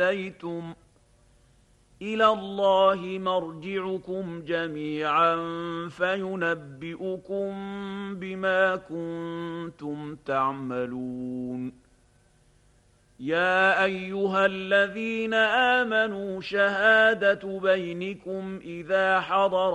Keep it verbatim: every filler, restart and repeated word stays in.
توليتم إلى الله مرجعكم جميعا فينبئكم بما كنتم تعملون. يا أيها الذين آمنوا شهادة بينكم إذا حضر